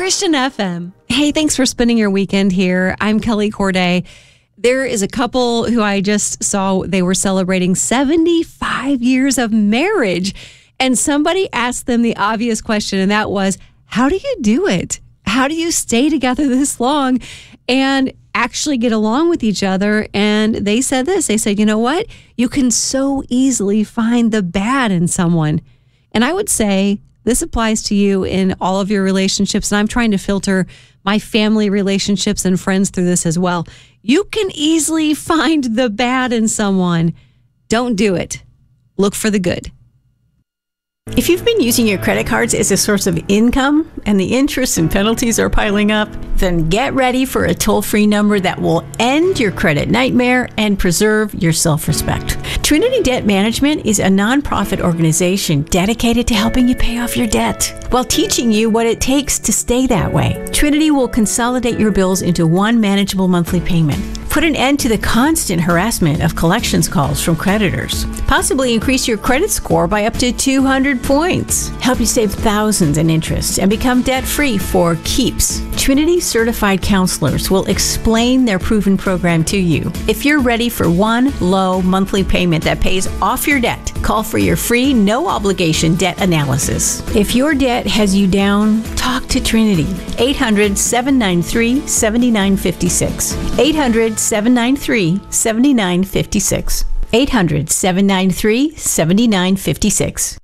Christian FM. Hey, thanks for spending your weekend here. I'm Kelly Corday. There is a couple who I just saw, they were celebrating 75 years of marriage. And somebody asked them the obvious question, and that was, how do you do it? How do you stay together this long and actually get along with each other? And they said this, they said, you know what? You can so easily find the bad in someone. And I would say this applies to you in all of your relationships. And I'm trying to filter my family relationships and friends through this as well. You can easily find the bad in someone. Don't do it. Look for the good. If you've been using your credit cards as a source of income and the interest and penalties are piling up, then get ready for a toll-free number that will end your credit nightmare and preserve your self-respect. Trinity Debt Management is a nonprofit organization dedicated to helping you pay off your debt while teaching you what it takes to stay that way. Trinity will consolidate your bills into one manageable monthly payment, put an end to the constant harassment of collections calls from creditors, possibly increase your credit score by up to 200 points, help you save thousands in interest, and become debt-free for keeps. Trinity certified counselors will explain their proven program to you. If you're ready for one low monthly payment that pays off your debt, call for your free, no-obligation debt analysis. If your debt has you down, talk to Trinity. 800-793-7956. 800-793-7956. 800-793-7956.